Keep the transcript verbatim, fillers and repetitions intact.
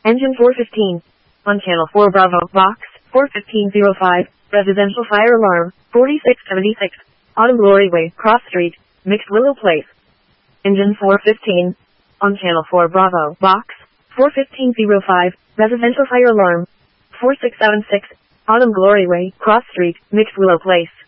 Engine four fifteen. On Channel four Bravo, Box four fifteen oh five, Residential Fire Alarm, forty-six seventy-six, Autumn Glory Way, Cross Street, Mixed Willow Place. Engine four fifteen. On Channel four Bravo, Box four fifteen oh five, Residential Fire Alarm, four six seven six, Autumn Glory Way, Cross Street, Mixed Willow Place.